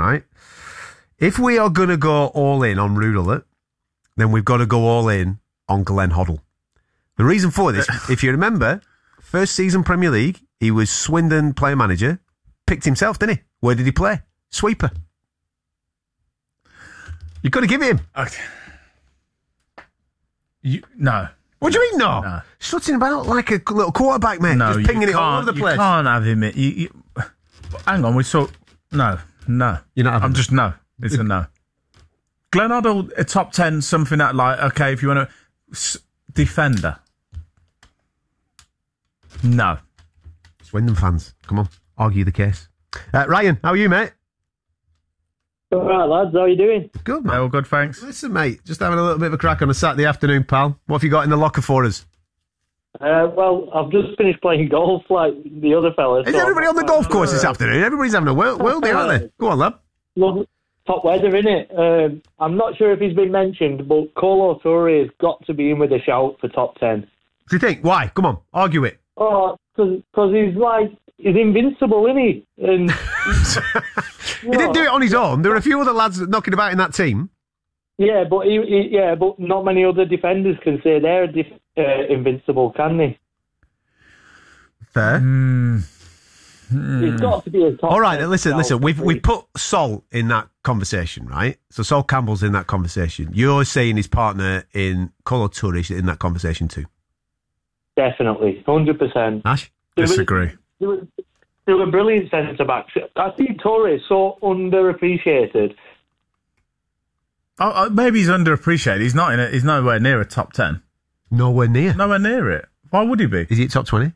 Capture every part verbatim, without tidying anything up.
right? If we are going to go all in on Rudolph, then we've got to go all in on Glenn Hoddle. The reason for this, if you remember, first season Premier League, he was Swindon player manager, picked himself, didn't he? Where did he play? Sweeper. You've got to give him. Okay. You, no. What do you mean, no? no. Strutting about like a little quarterback, mate. No, just pinging it all over the place. You can't have him. You, you, hang on, we saw... No, no. You're not having I'm it. just no. It's a no. Glenn Hoddle, a top ten, something that like, okay, if you want to... S- defender. No. Swindon fans, come on, argue the case. Uh, Ryan, how are you, mate? All right, lads, how are you doing? Good, man. Yeah, all good, thanks. Listen, mate, just having a little bit of a crack on a Saturday afternoon, pal. What have you got in the locker for us? Uh, well, I've just finished playing golf like the other fellas. Is so everybody on the golf course this afternoon? Everybody's having a world, worldie, aren't they? Go on, lad. Love top weather, innit? Um, I'm not sure if he's been mentioned, but Colo Toure has got to be in with a shout for top ten. Do you think? Why? Come on, argue it. Oh, because he's like, he's invincible, isn't he? And he didn't do it on his own. There were a few other lads knocking about in that team. Yeah, but he, he, yeah, but not many other defenders can say they're dif- uh, invincible, can they? Fair. Mm. It's got to be a top. All right, ten listen, shout, listen. We've please. we've put Sol in that conversation, right? So Sol Campbell's in that conversation. You're saying his partner in Colo Toure is in that conversation too. Definitely, hundred percent. Ash? Disagree. They were, they were brilliant centre backs. I think Toure is so underappreciated. Oh, oh, maybe he's underappreciated. He's not in it. He's nowhere near a top ten. Nowhere near. Nowhere near it. Why would he be? Is he at top twenty?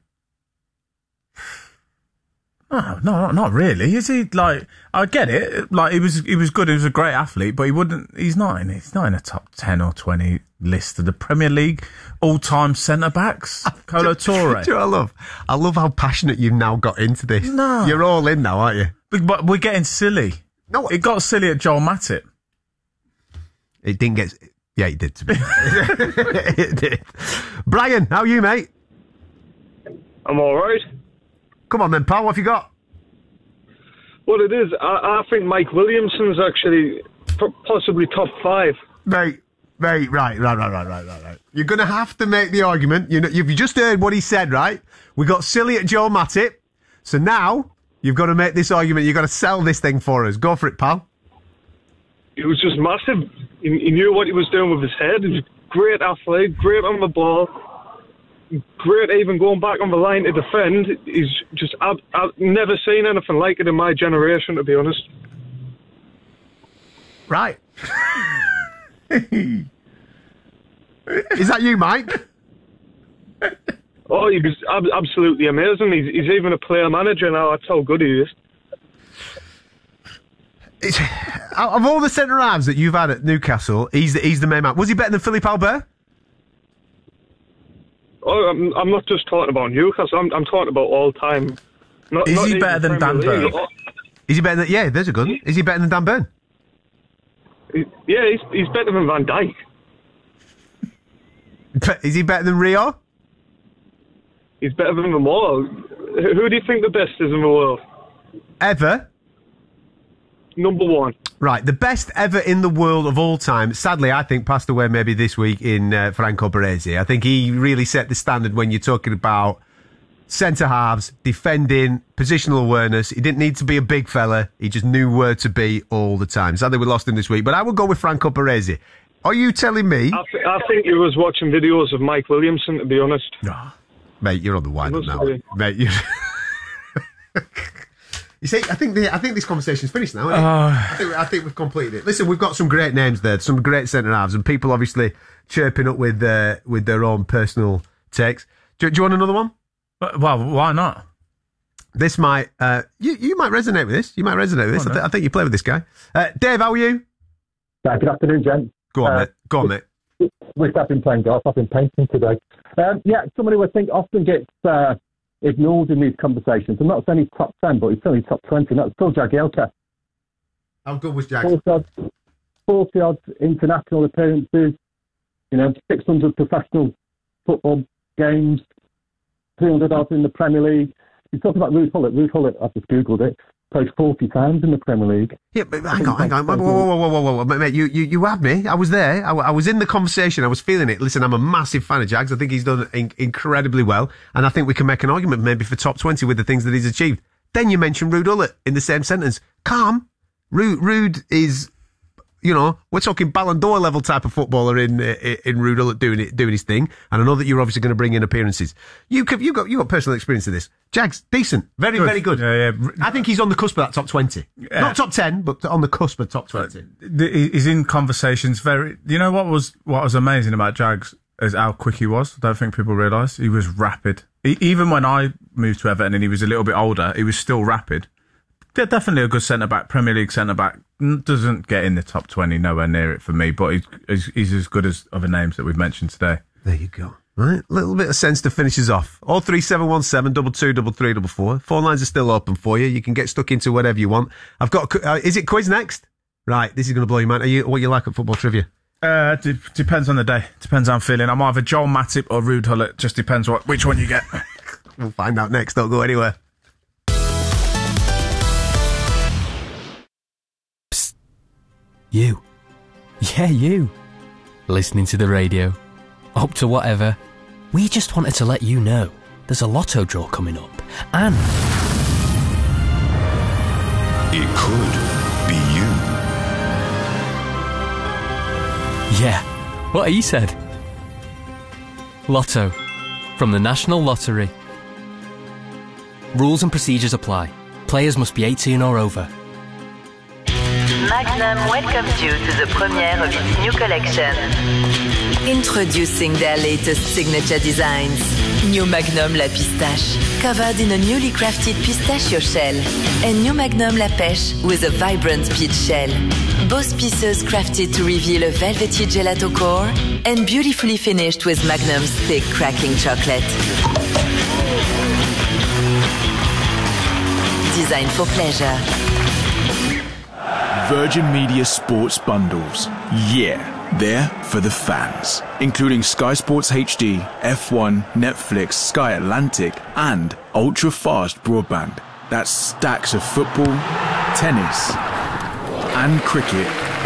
No, no, not really. Is he like? I get it. Like he was, he was good. He was a great athlete, but he wouldn't. He's not in. He's not in a top ten or twenty list of the Premier League all-time centre backs. Colo Toure. Do you know what I love? I love how passionate you've now got into this. No, you're all in now, aren't you? But, but we're getting silly. No, it got silly at Joel Matip. It didn't get. Yeah, it did. To be it did. Brian, how are you, mate? I'm all right. Come on then, pal. What have you got? What it is, I, I think Mike Williamson's actually p- possibly top five. Mate, mate, right, right, right, right, right, right, right. You're going to have to make the argument. You know, you've just heard what he said, right? We got silly at Joel Matip. So now you've got to make this argument. You've got to sell this thing for us. Go for it, pal. He was just massive. He, he knew what he was doing with his head. He was a great athlete, great on the ball. Great even going back on the line to defend. He's just, I've, I've never seen anything like it in my generation, to be honest. Right. Is that you, Mike? Oh, he was ab- absolutely amazing. He's, he's even a player manager now. That's how good he is. It's, out of all the centre halves that you've had at Newcastle, he's the, he's the main man. Was he better than Philippe Albert? Oh, I'm, I'm not just talking about Newcastle. I'm, I'm talking about all time. Not, is not he even better than Dan Premier Burn? League. Is he better than? Yeah, there's a good one. Is he better than Dan Burn? He- Yeah, he's, he's better than Van Dijk. Is he better than Rio? He's better than them all. Who who do you think the best is in the world? Ever? Number one. Right, the best ever in the world of all time, sadly, I think passed away maybe this week in uh, Franco Baresi. I think he really set the standard when you're talking about centre-halves, defending, positional awareness. He didn't need to be a big fella. He just knew where to be all the time. Sadly, we lost him this week, but I will go with Franco Baresi. Are you telling me... I, th- I think he was watching videos of Mike Williamson, to be honest. No. Mate, you're on the wind up Must now. be. Mate, you... You see, I think the I think this conversation's finished now. Isn't it? Uh, I, think, I think we've completed it. Listen, we've got some great names there, some great centre halves, and people obviously chirping up with uh, with their own personal takes. Do, do you want another one? well, why not? This might uh, you you might resonate with this. You might resonate with this. I, th- I think you play with this guy. Uh, Dave, how are you? Uh, good afternoon, Jen. Go on, uh, mate. Go on, mate. We've been playing golf. I've been painting today. Um, yeah, somebody who I think often gets uh, ignored in these conversations. I'm not saying he's top ten, but he's certainly top twenty. And that's still Jagielka. How good was Jackson? forty odd, forty odd international appearances, you know, six hundred professional football games, three hundred odd in the Premier League. You talk about Ruud Gullit. Ruud Gullit, I've just Googled it. approached forty times in the Premier League. Yeah, but hang on, hang on. Whoa, whoa, whoa, whoa, whoa, whoa. Mate, you, you, you had me. I was there. I, I was in the conversation. I was feeling it. Listen, I'm a massive fan of Jags. I think he's done in- incredibly well. And I think we can make an argument maybe for top twenty with the things that he's achieved. Then you mentioned Ruud Gullit in the same sentence. Calm. Ruud, Ruud is... You know, we're talking Ballon d'Or level type of footballer in in, in Ruud Gullit doing it, doing his thing. And I know that you're obviously going to bring in appearances. You could, you got you got personal experience of this. Jags, decent, very good. very good. Yeah, yeah. I think he's on the cusp of that top twenty, yeah. Not top ten, but on the cusp of top twenty. He's in conversations. Very. You know what was what was amazing about Jags is how quick he was. I don't think people realise he was rapid. He, even when I moved to Everton and he was a little bit older, he was still rapid. They're definitely a good centre back, Premier League centre back. Doesn't get in the top twenty, nowhere near it for me, but he's, he's as good as other names that we've mentioned today. There you go. Right, a little bit of sense to finish us off. oh three seven one seven, two two, three three four four. Phone lines are still open for you. You can get stuck into whatever you want. I've got. Uh, is it quiz next? Right, this is going to blow your mind. Are you what you like at football trivia? Uh, de- depends on the day. Depends how I'm feeling. I'm either Joel Matip or Ruud Gullit. Just depends what which one you get. We'll find out next. Don't go anywhere. You. Yeah, you. Listening to the radio. Up to whatever. We just wanted to let you know there's a lotto draw coming up. And... it could be you. Yeah, what he said. Lotto. From the National Lottery. Rules and procedures apply. Players must be eighteen or over. Magnum welcomes you to the premiere of its new collection. Introducing their latest signature designs. New Magnum La Pistache, covered in a newly crafted pistachio shell. And New Magnum La Pêche with a vibrant peach shell. Both pieces crafted to reveal a velvety gelato core and beautifully finished with Magnum's thick cracking chocolate. Designed for pleasure. Virgin Media Sports Bundles. Yeah, they're for the fans. Including Sky Sports H D, F one, Netflix, Sky Atlantic, and ultra-fast broadband. That's stacks of football, tennis, and cricket,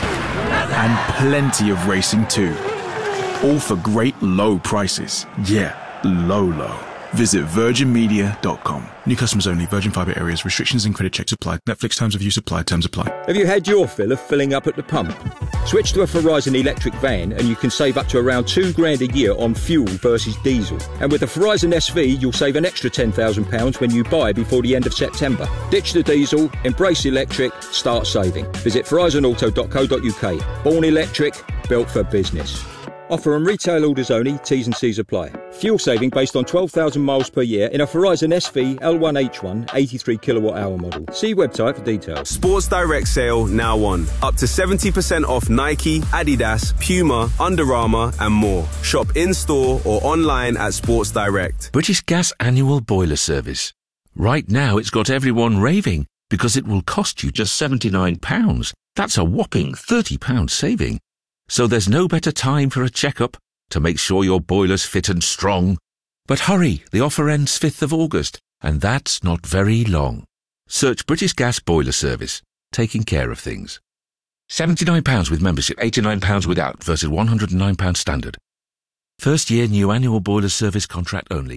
and plenty of racing too. All for great low prices. Yeah, low, low. Visit virgin media dot com. New customers only. Virgin Fibre areas. Restrictions and credit checks apply. Netflix terms of use apply. Terms apply. Have you had your fill of filling up at the pump? Switch to a Verizon electric van and you can save up to around two grand a year on fuel versus diesel. And with the Verizon S V, you'll save an extra ten thousand pounds when you buy before the end of September. Ditch the diesel, embrace electric, start saving. Visit verizon auto dot co dot uk. Born electric, built for business. Offer on retail orders only, T's and C's apply. Fuel saving based on twelve thousand miles per year in a Verizon S V L one H one eighty-three kilowatt hour model. See website for details. Sports Direct sale now on. Up to seventy percent off Nike, Adidas, Puma, Under Armour and more. Shop in-store or online at Sports Direct. British Gas annual boiler service. Right now it's got everyone raving because it will cost you just seventy-nine pounds. That's a whopping thirty pounds saving. So there's no better time for a checkup to make sure your boiler's fit and strong. But hurry, the offer ends fifth of August, and that's not very long. Search British Gas Boiler Service, taking care of things. seventy-nine pounds with membership, eighty-nine pounds without, versus one hundred and nine pounds standard. First year new annual boiler service contract only.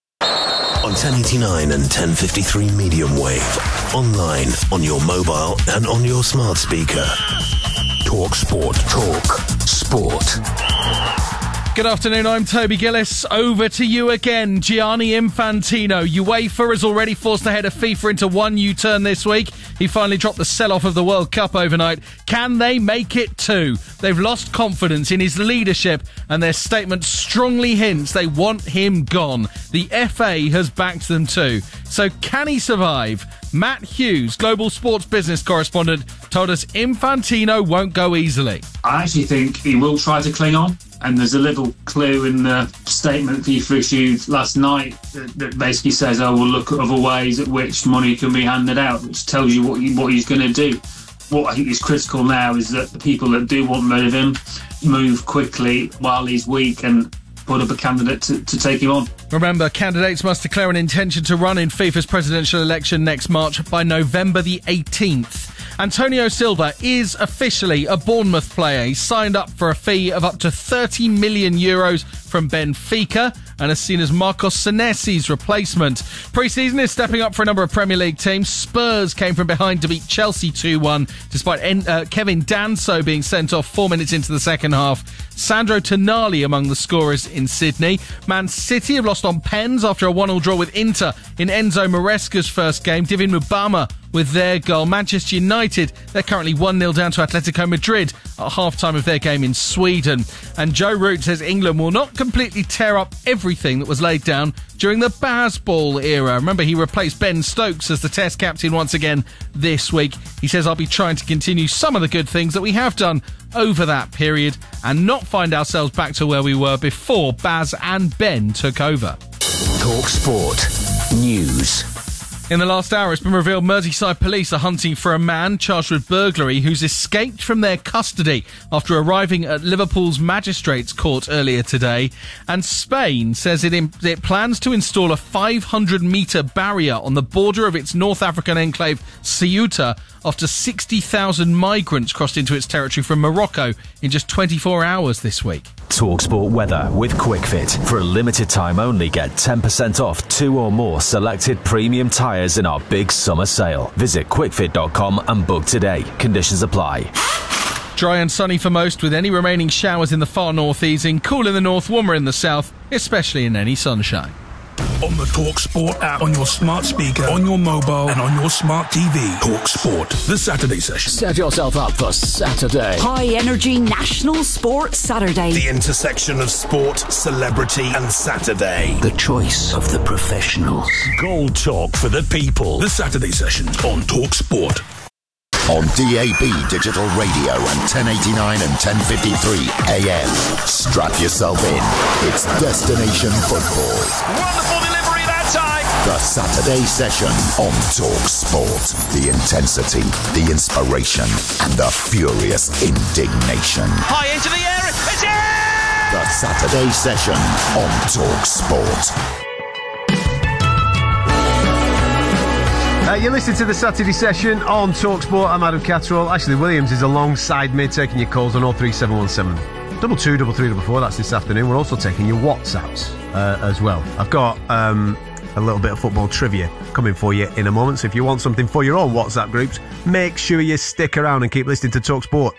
On ten eighty-nine and ten fifty-three medium wave. Online, on your mobile and on your smart speaker. Talk Sport. Talk Sport. Good afternoon, I'm Toby Gillis. Over to you again, Gianni Infantino. UEFA has already forced ahead of FIFA into one U-turn this week. He finally dropped the sell-off of the World Cup overnight. Can they make it two? They've lost confidence in his leadership and their statement strongly hints they want him gone. The F A has backed them too. So can he survive? Matt Hughes, Global Sports Business Correspondent, told us Infantino won't go easily. I actually think he will try to cling on. And there's a little clue in the statement FIFA issued last night that, that basically says, oh, we'll look at other ways at which money can be handed out, which tells you what, he, what he's going to do. What I think is critical now is that the people that do want rid of him move quickly while he's weak. And put up a candidate to, to take him on. Remember, candidates must declare an intention to run in FIFA's presidential election next March by November the eighteenth. Antonio Silva is officially a Bournemouth player. He signed up for a fee of up to thirty million euros from Benfica and is seen as Marcos Senesi's replacement. Pre-season is stepping up for a number of Premier League teams. Spurs came from behind to beat Chelsea two one, despite en- uh, Kevin Danso being sent off four minutes into the second half. Sandro Tonali among the scorers in Sydney. Man City have lost on pens after a one all draw with Inter in Enzo Maresca's first game. Divin Mubama with their goal. Manchester United, they're currently one nil down to Atletico Madrid at half-time of their game in Sweden. And Joe Root says England will not completely tear up everything that was laid down during the Bazball era. Remember, he replaced Ben Stokes as the Test captain once again this week. He says, I'll be trying to continue some of the good things that we have done over that period and not find ourselves back to where we were before Baz and Ben took over. Talk Sport News. In the last hour, it's been revealed Merseyside police are hunting for a man charged with burglary who's escaped from their custody after arriving at Liverpool's Magistrates Court earlier today. And Spain says it, in, it plans to install a five hundred metre barrier on the border of its North African enclave Ceuta after sixty thousand migrants crossed into its territory from Morocco in just twenty-four hours this week. TalkSport weather with QuickFit. For a limited time only, get ten percent off two or more selected premium tyres in our big summer sale. Visit quick fit dot com and book today. Conditions apply. Dry and sunny for most, with any remaining showers in the far north easing. Cool in the north, warmer in the south, especially in any sunshine. On the TalkSport app, on your smart speaker, on your mobile, and on your smart T V. TalkSport, the Saturday session. Set yourself up for Saturday. High energy National Sports Saturday. The intersection of sport, celebrity, and Saturday. The choice of the professionals. Gold talk for the people. The Saturday session on TalkSport. On D A B Digital Radio and ten eighty-nine and ten fifty-three A M. Strap yourself in. It's Destination Football. Wonderful delivery that time. The Saturday session on Talk Sport. The intensity, the inspiration, and the furious indignation. High into the air. It's in! The Saturday session on Talk Sport. Uh, you're listening to the Saturday session on TalkSport. I'm Adam Catterall. Ashley Williams is alongside me, taking your calls on oh three seven one seven double two double three double four. That's this afternoon. We're also taking your WhatsApps uh, as well. I've got um, a little bit of football trivia coming for you in a moment. So if you want something for your own WhatsApp groups, make sure you stick around and keep listening to TalkSport.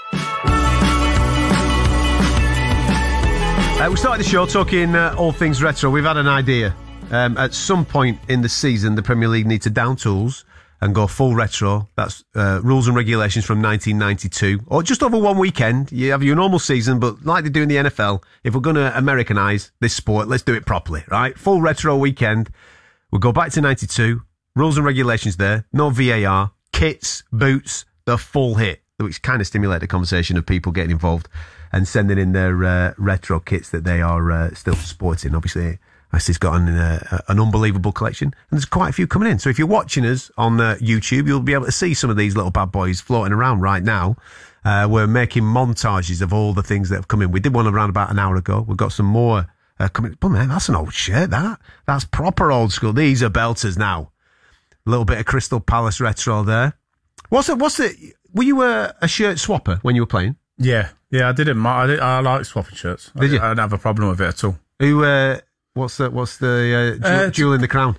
Uh, we started the show talking uh, all things retro. We've had an idea. Um, at some point in the season, the Premier League need to down tools and go full retro. That's uh, rules and regulations from nineteen ninety-two. Or just over one weekend. You have your normal season, but like they do in the N F L, if we're going to Americanise this sport, let's do it properly, right? Full retro weekend. We'll go back to ninety-two. Rules and regulations there. No V A R. Kits, boots, the full hit. Which kind of stimulate the conversation of people getting involved and sending in their uh, retro kits that they are uh, still sporting. Obviously, He's got an, uh, an unbelievable collection, and there's quite a few coming in. So if you're watching us on uh, YouTube, you'll be able to see some of these little bad boys floating around right now. Uh, we're making montages of all the things that have come in. We did one around about an hour ago. We've got some more uh, coming. Oh man, that's an old shirt, that. That's proper old school. These are belters now. A little bit of Crystal Palace retro there. What's it? What's it? Were you a, a shirt swapper when you were playing? Yeah, yeah, I didn't. I, did, I like swapping shirts. Did I, you? I didn't have a problem with it at all. Who? Uh, what's the? What's the uh, uh, jewel in the crown?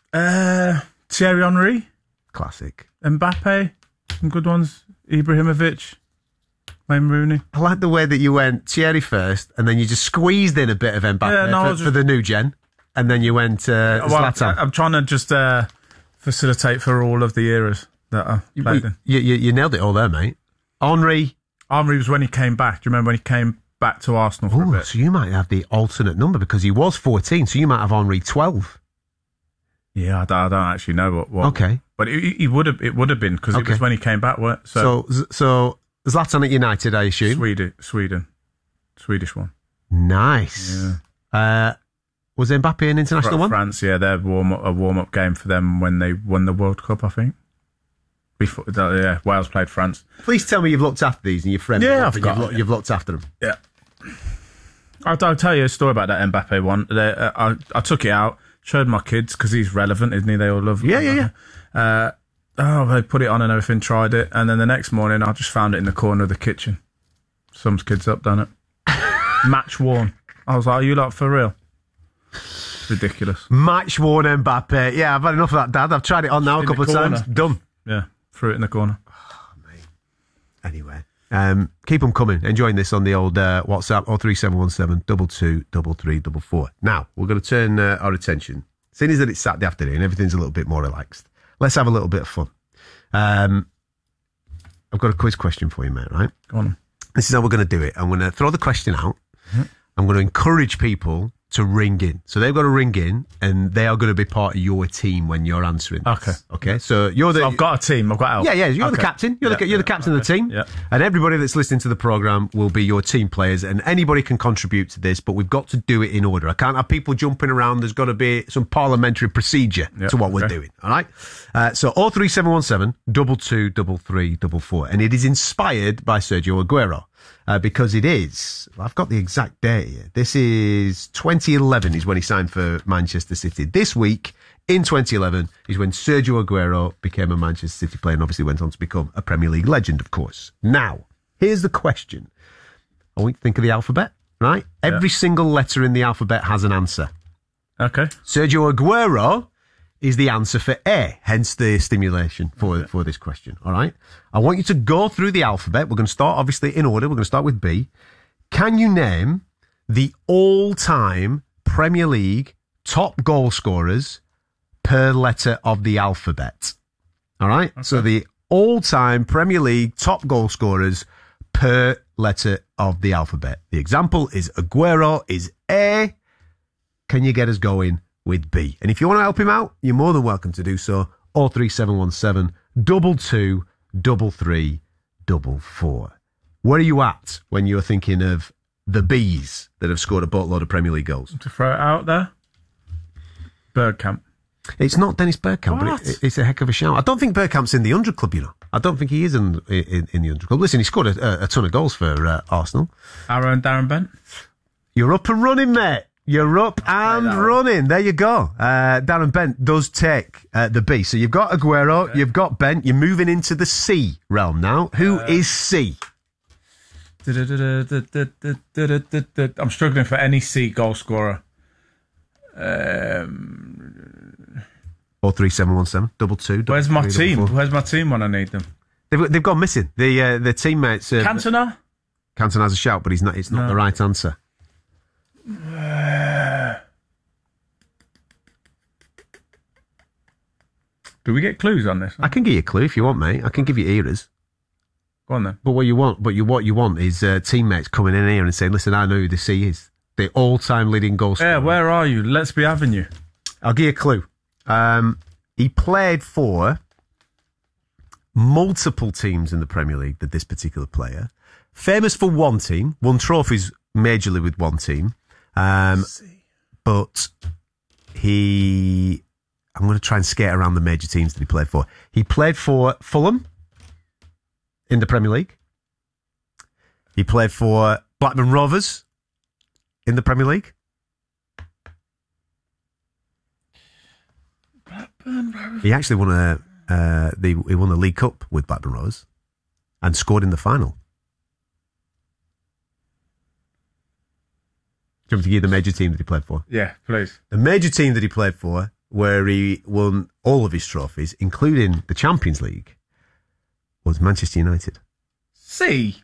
Uh, Thierry Henry, classic. Mbappe, some good ones. Ibrahimovic, Wayne Rooney. I like the way that you went Thierry first, and then you just squeezed in a bit of Mbappe yeah, no, for, just... for the new gen, and then you went uh, well, Zlatan. I'm trying to just uh, facilitate for all of the eras that I played you, in. You, you, you nailed it all there, mate. Henry. Henry was when he came back. Do you remember when he came back to Arsenal for Ooh, a bit? So you might have the alternate number because he was fourteen, so you might have Henry twelve. Yeah, I don't, I don't actually know what. what okay, but it, it would have it would have been because okay. it was when he came back. So, so, so Zlatan at United, I assume. Sweden, Sweden, Swedish one. Nice. Yeah. Uh, was Mbappe an international France, one? France, yeah, their warm up, a warm up game for them when they won the World Cup, I think. Before, yeah, Wales played France. Please tell me you've looked after these and your friends. Yeah, I've got you've, yeah. you've looked after them. Yeah. I'll, I'll tell you a story about that Mbappe one. They, uh, I, I took it out, showed my kids, because he's relevant, isn't he? They all love Yeah, yeah, yeah. Uh, oh, they put it on and everything, tried it, and then the next morning I just found it in the corner of the kitchen. Some kids up, done it. Match worn. I was like, are you lot for real? It's ridiculous. Match worn Mbappe. Yeah, I've had enough of that, Dad. I've tried it on now In a couple of the times. corner. Done. Yeah, threw it in the corner. Anyway, um, keep them coming. Enjoying this on the old uh, WhatsApp, oh three seven one seven, two two, three three four four. Now, we're going to turn uh, our attention. Seeing as that it's Saturday afternoon, everything's a little bit more relaxed. Let's have a little bit of fun. Um, I've got a quiz question for you, mate, right? Go on. This is how we're going to do it. I'm going to throw the question out. Mm-hmm. I'm going to encourage people to ring in. So they've got to ring in, and they are going to be part of your team when you're answering this. Okay. Okay. So you're the. So I've got a team. I've got help. Yeah, yeah. You're okay. the captain. You're yeah, the you're yeah, the captain okay. of the team. Yeah. And everybody that's listening to the program will be your team players, and anybody can contribute to this. But we've got to do it in order. I can't have people jumping around. There's got to be some parliamentary procedure yeah, to what we're okay. doing. All right. Uh, so oh three seven one seven, two two, three three four four, and it is inspired by Sergio Aguero. Uh, because it is, I've got the exact date here. This is twenty eleven is when he signed for Manchester City. This week, in twenty eleven, is when Sergio Aguero became a Manchester City player and obviously went on to become a Premier League legend, of course. Now, here's the question. I want you to think of the alphabet, right? Yeah. Every single letter in the alphabet has an answer. Okay. Sergio Aguero is the answer for A, hence the stimulation for, okay. for this question, all right? I want you to go through the alphabet. We're going to start, obviously, in order. We're going to start with B. Can you name the all-time Premier League top goal scorers per letter of the alphabet? All right? Okay. So the all-time Premier League top goal scorers per letter of the alphabet. The example is Aguero is A. Can you get us going with B? And if you want to help him out, you're more than welcome to do so. oh three seven one seven, two two, three three four four. Where are you at when you're thinking of the Bees that have scored a boatload of Premier League goals? To throw it out there, Bergkamp. It's not Dennis Bergkamp, What? but it, it's a heck of a shout. I don't think Bergkamp's in the one hundred club, you know. I don't think he is in in, in the one hundred club. Listen, he scored a, a ton of goals for uh, Arsenal. Aaron Darren Bent. You're up and running, mate. You're up and running. There you go. Uh, Darren Bent does take uh, the B. So you've got Aguero, okay. You've got Bent. You're moving into the C realm now. Who uh, is C? I'm struggling for any C goal scorer. Um, oh three seven one seven, double two. Where's my team? Where's my team when I need them? They've, they've gone missing. The uh, the teammates. Uh, Cantona? Cantona has a shout, but he's not. It's not No. the right answer. Do we get clues on this? I can give you a clue if you want, mate. I can give you eras. Go on then. But what you want, but you what you want is uh, teammates coming in here and saying, "Listen, I know who the C is. The all-time leading goal scorer." Yeah, where are you? Let's be having you. I'll give you a clue. Um, he played for multiple teams in the Premier League. That this particular player, famous for one team, won trophies majorly with one team, um, but he. I'm going to try and skate around the major teams that he played for. He played for Fulham in the Premier League. He played for Blackburn Rovers in the Premier League. Blackburn Rovers. He actually won a uh, the he won the League Cup with Blackburn Rovers and scored in the final. Do you want me to give you the major team that he played for? Yeah, please. The major team that he played for, where he won all of his trophies, including the Champions League, was Manchester United. C.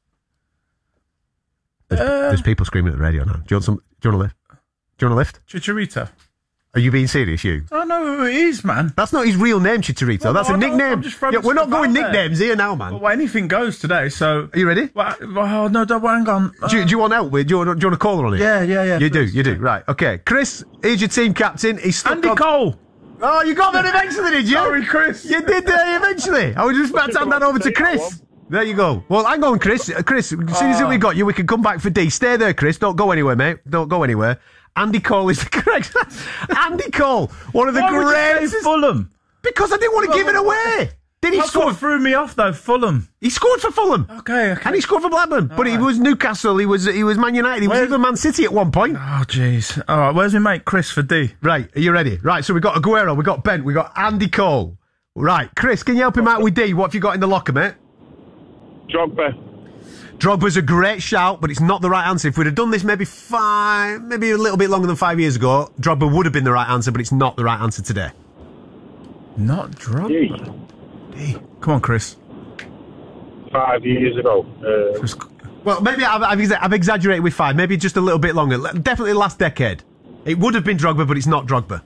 There's, Uh, there's people screaming at the radio now. Do you want some? Do you want a lift? Do you want a lift? Chicharito. Are you being serious, you? I know who it is, man. That's not his real name, Chicharito. Well, That's no, a I don't- nickname. I'm just throwing Yeah, we're not stuff going out there. nicknames here now, man. Well, anything goes today, so... Are you ready? Well, well no, don't, hang on. Do, you, do you want help with? Do you want, do you want a caller on it? Yeah, yeah, yeah. You please. do, you do. Right, okay. Chris, here's your team captain. He's stuck Andy on... Cole. Oh, you got that eventually, did you? Sorry, Chris. You did that eventually. I was just about to hand that over to Chris. There you go. Well, hang on, Chris. Uh, Chris, as soon as Oh. we got you, we can come back for D. Stay there, Chris. Don't go anywhere, mate. Don't go anywhere. Andy Cole is the correct... Andy Cole, one of the Why would you say greatest... Fulham? Because I didn't want to give it away. Did he That's score? what threw me off though. Fulham. He scored for Fulham. Okay, okay. And he scored for Blackburn. All but right. he was Newcastle. He was he was Man United. He was Where's- even Man City at one point. Oh, jeez. All right, where's my mate Chris for D? Right, are you ready? Right, so we got Aguero, we got Bent, we got Andy Cole. Right, Chris, can you help him out with D? What have you got in the locker, mate? Drogba. Drogba's a great shout, but it's not the right answer. If we'd have done this maybe five, maybe a little bit longer than five years ago, Drogba would have been the right answer, but it's not the right answer today. Not Drogba. D. Come on, Chris. Five years ago. Uh, Well, maybe I've, I've, exa- I've exaggerated with five, maybe just a little bit longer. Le- Definitely last decade. It would have been Drogba, but it's not Drogba.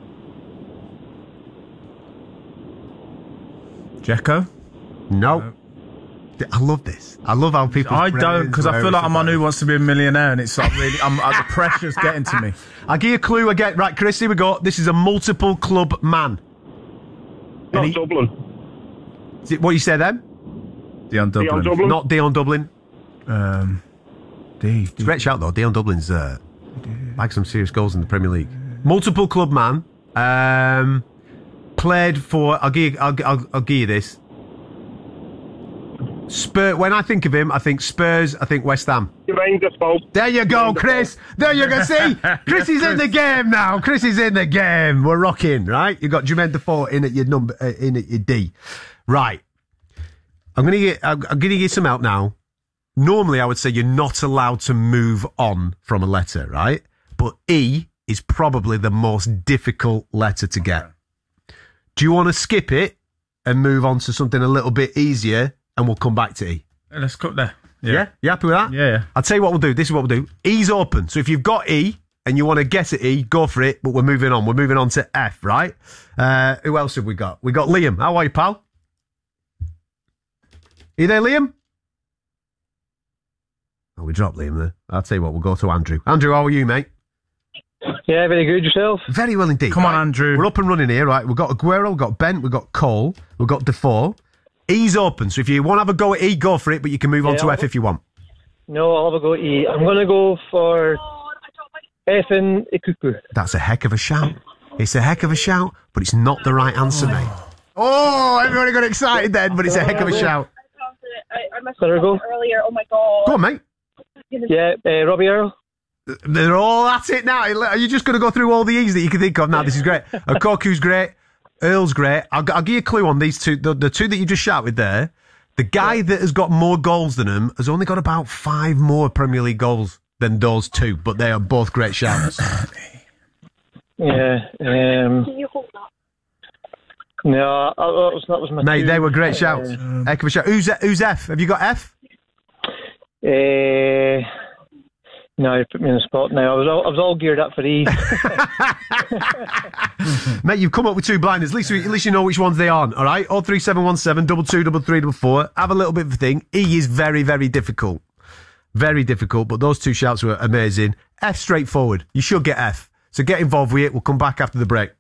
Jekko? No. I love this. I love how people. I don't, because I feel like I'm on Who Wants to Be a Millionaire, and it's like really, I'm, uh, the pressure's getting to me. I'll give you a clue again. Right, Chris, here we go. This is a multiple club man. not he- Dublin. Is it what you say then? Dion Dublin. Dion Dublin. Not Dion Dublin. Um, D. It's a great shout though. Dion Dublin's uh, bagged some serious goals in the Premier League. Multiple club man. Um, played for. I'll give. You, I'll, I'll, I'll give you this. Spurs. When I think of him, I think Spurs. I think West Ham. Jermaine Defoe. There you go, Chris. There you go. See, Chris is in the game now. Chris is in the game. We're rocking, right? You got Jermaine Defoe in at your number, uh, in at your D. Right. I'm gonna get. I'm, I'm gonna give some help now. Normally, I would say you're not allowed to move on from a letter, right? But E is probably the most difficult letter to get. Do you want to skip it and move on to something a little bit easier, and we'll come back to E? Yeah, let's cut there. Yeah. Yeah. You happy with that? Yeah, yeah. I'll tell you what we'll do. This is what we'll do. E's open. So if you've got E and you want to guess at E, go for it. But we're moving on. We're moving on to F, right? Uh, who else have we got? We got Liam. How are you, pal? Are you there, Liam? Oh, we dropped Liam there. I'll tell you what. We'll go to Andrew. Andrew, how are you, mate? Yeah, very good. Yourself? Very well indeed. Come on, Right. Andrew. We're up and running here, right? We've got Aguero, we've got Bent, we've got Cole, we've got Defoe. E's open. So if you want to have a go at E, go for it. But you can move on Yeah, to I'll- F if you want. No, I'll have a go at E. I'm going to go for F and Ikuku. That's a heck of a shout. It's a heck of a shout, but it's not the right answer, mate. Oh, everybody got excited then, but it's a heck of a shout. There we go. Earlier, oh my god. Go on, mate. Yeah, uh, Robbie Earl. They're all at it now. Are you just going to go through all the E's that you can think of? Now, this is great. Okoku's great. Earl's great. I'll, I'll give you a clue on these two. The, the two that you just shouted there. The guy that has got more goals than him has only got about five more Premier League goals than those two, but they are both great shouts. Yeah. Um, Can you hold that? no, that was, that was my Mate, two. they were great shouts. Uh, Heck of a shout. Who's, who's F? Have you got F? Uh, no, you put me on the spot now. I was all, I was all geared up for E. Mate, you've come up with two blinders. At least, at least you know which ones they are. All right? oh three seven one seven, double two, double three, double four. Have a little bit of a thing. E is very, very difficult. Very difficult, but those two shouts were amazing. F straightforward. You should get F. So get involved with it. We'll come back after the break.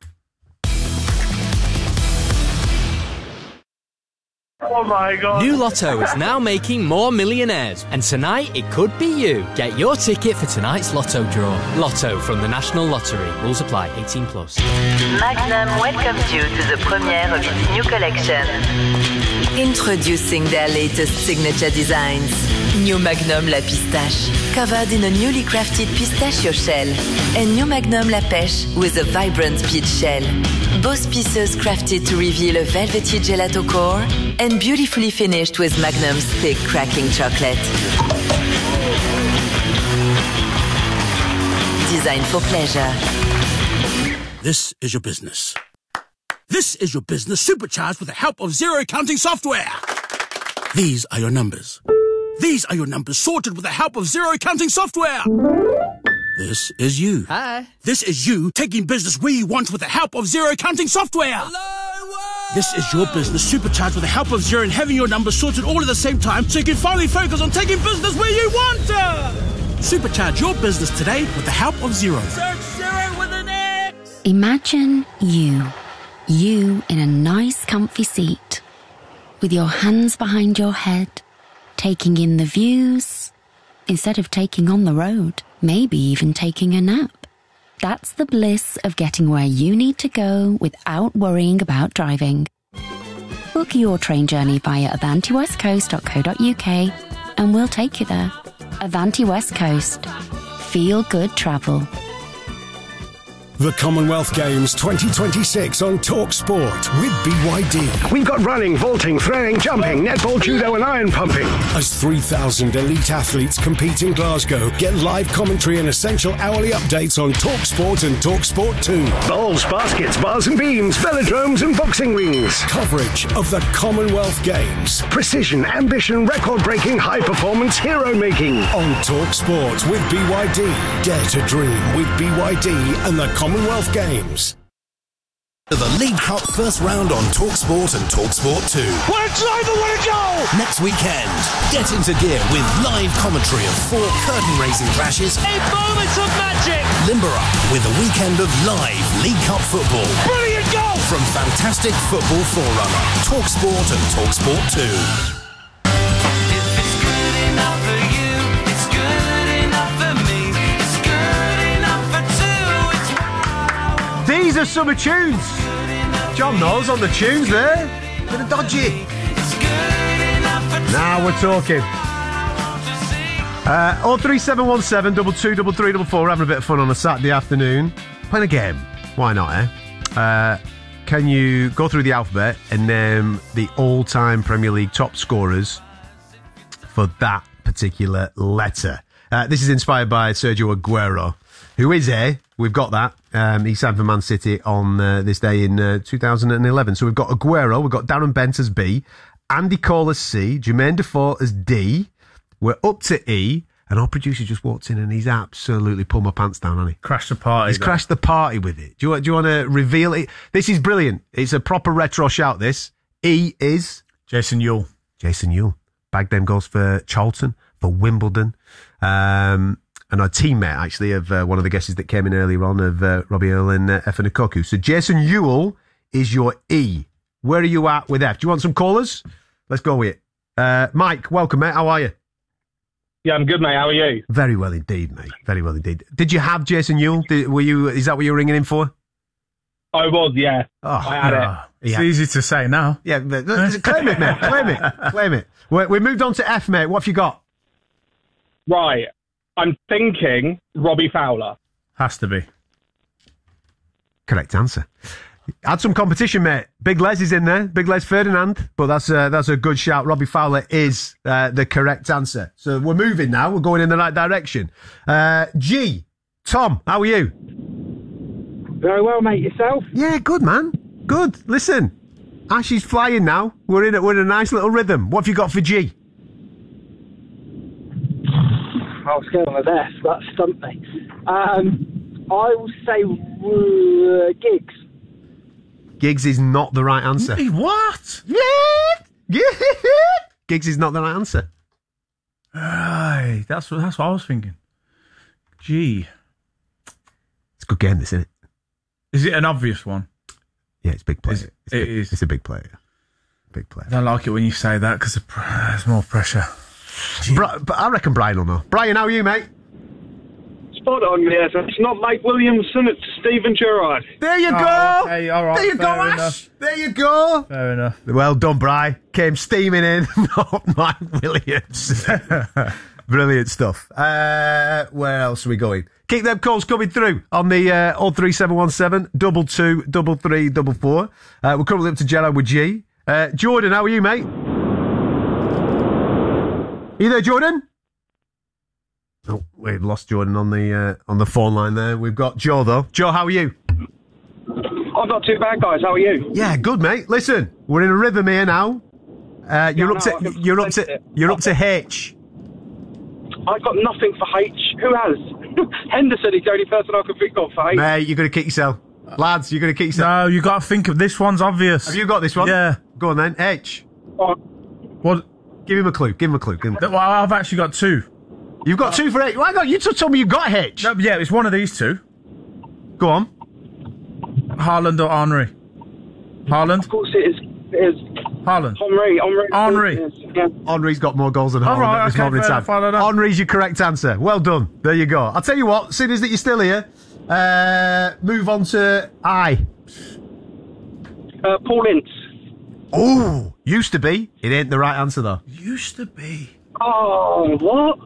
Oh my god. New Lotto is now making more millionaires, and tonight it could be you. Get your ticket for tonight's Lotto draw. Lotto from the National Lottery. Rules apply. eighteen plus. Magnum welcomes you to the premiere of its new collection. Introducing their latest signature designs. New Magnum La Pistache, covered in a newly crafted pistachio shell. And New Magnum La Pêche with a vibrant peach shell. Both pieces crafted to reveal a velvety gelato core and beautifully finished with Magnum's thick cracking chocolate. Designed for pleasure. This is your business. This is your business supercharged with the help of zero counting software. These are your numbers. These are your numbers sorted with the help of zero counting software. This is you. Hi. This is you taking business where you want with the help of zero counting software. Hello, this is your business supercharged with the help of zero and having your numbers sorted all at the same time so you can finally focus on taking business where you want to. Supercharge your business today with the help of zero. Search zero with an X. Imagine you. You in a nice comfy seat. With your hands behind your head. Taking in the views. Instead of taking on the road. Maybe even taking a nap. That's the bliss of getting where you need to go without worrying about driving. Book your train journey via avanti west coast dot co dot uk and we'll take you there. Avanti West Coast. Feel good travel. The Commonwealth Games twenty twenty-six on Talk Sport with B Y D. We've got running, vaulting, throwing, jumping, netball, judo and iron pumping. As three thousand elite athletes compete in Glasgow, get live commentary and essential hourly updates on Talk Sport and Talk Sport two. Bowls, baskets, bars and beams, velodromes and boxing rings. Coverage of the Commonwealth Games. Precision, ambition, record-breaking, high-performance hero making. On Talk Sport with B Y D. Dare to dream with B Y D and the Commonwealth Games. The League Cup first round on TalkSport and TalkSport two. What a driver, what a goal! Next weekend, get into gear with live commentary of four curtain-raising clashes. A moment of magic! Limber up with a weekend of live League Cup football. Brilliant goal! From fantastic football forerunner, TalkSport and TalkSport two. These are summer tunes. John knows on the tunes there. Bit of dodgy. Now we're talking. Uh, oh three seven one seven, two two three three four four. Having a bit of fun on a Saturday afternoon. Playing a game. Why not, eh? Uh, can you go through the alphabet and name the all-time Premier League top scorers for that particular letter? Uh, this is inspired by Sergio Aguero, who is a... We've got that. Um, he signed for Man City on uh, this day in uh, two thousand eleven. So we've got Aguero, we've got Darren Bent as B, Andy Cole as C, Jermaine Defoe as D. We're up to E, and our producer just walked in and he's absolutely pulled my pants down, hasn't he? Crashed the party. He's though. crashed the party with it. Do you, do you want to reveal it? This is brilliant. It's a proper retro shout, this. E is... Jason Ewell. Jason Ewell. Bagged them goals for Charlton, for Wimbledon. Um... And our teammate, actually, of uh, one of the guesses that came in earlier on, of uh, Robbie Earl and uh, Efe Nkoku. So Jason Ewell is your E. Where are you at with F? Do you want some callers? Let's go with it. Uh, Mike, welcome, mate. How are you? Yeah, I'm good, mate. How are you? Very well indeed, mate. Very well indeed. Did you have Jason Ewell? Did, were you? Is that what you were ringing in for? I was, yeah. Oh, I had no. it. It's Yeah. easy to say now. Yeah, but, claim it, mate. Claim it. Claim it. We, we moved on to F, mate. What have you got? Right. I'm thinking Robbie Fowler. Has to be. Correct answer. Had some competition, mate. Big Les is in there. Big Les Ferdinand. But that's a, that's a good shout. Robbie Fowler is uh, the correct answer. So we're moving now. We're going in the right direction. Uh, G. Tom, how are you? Very well, mate. Yourself? Yeah, good, man. Good. Listen, Ash is flying now. We're in a, we're in a nice little rhythm. What have you got for G? I was going with F. That stumped me. Um, I will say uh, Giggs. Giggs is not the right answer. What? Yeah. Yeah. Giggs is not the right answer. Right. That's what, that's what I was thinking. G. It's a good game, this, isn't it? Is it an obvious one? Yeah, it's big play. Is, it's it big, is. It's a big play. Yeah. Big play. I don't like it when you say that because there's more pressure. Bri- but I reckon Brian will know. Brian, how are you, mate? Spot on, yes. It's not Mike Williamson, it's Stephen Gerrard. There you Oh, go. okay, all right, there you go, fair Ash. enough. There you go. Fair enough. Well done, Bri. Came steaming in. Not Mike Williams. Brilliant stuff. Uh, where else are we going? Keep them calls coming through on the uh, oh three seven one seven, two two, three three four four. Uh, we're currently up to Gerard with G. Uh, Jordan, how are you, mate? You there, Jordan? Oh, we've lost Jordan on the uh, on the phone line there. We've got Joe, though. Joe, how are you? I'm not too bad, guys. How are you? Yeah, good, mate. Listen, we're in a rhythm here now. Uh, you're Yeah, up no, I to can you're up sense to it. you're up to H. I've got nothing for H. Who has? Henderson is the only person I can think of for H. Mate, you're gonna kick yourself, lads. You're gonna kick yourself. No, you got to think of this one's obvious. Have you got this one? Yeah. Go on then, H. Oh, What? Give him a clue. Give him a clue. Give him... Well, I've actually got two. You've got two for H. Why not? You just told me you got H. No, yeah, it's one of these two. Go on. Haaland or Henry? Haaland? of course it is. It is. Haaland. Henry. Henry. Henry. Yes, yeah. Henry's got more goals than All Haaland right, at this okay, moment in fair time. enough, fair enough. Henry's your correct answer. Well done. There you go. I'll tell you what. Seeing as that you're still here, uh, move on to I. Uh, Paul Ince. Oh, used to be. It ain't the right answer, though. Used to be. Oh, what?